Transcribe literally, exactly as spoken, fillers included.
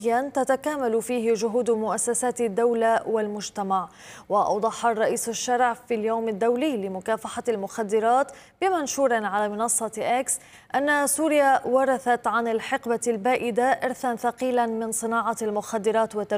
تتكامل فيه جهود مؤسسات الدولة والمجتمع. وأوضح الرئيس الشرع في اليوم الدولي لمكافحة المخدرات بمنشور على منصة إكس أن سوريا ورثت عن الحقبة البائدة إرثا ثقيلا من صناعة المخدرات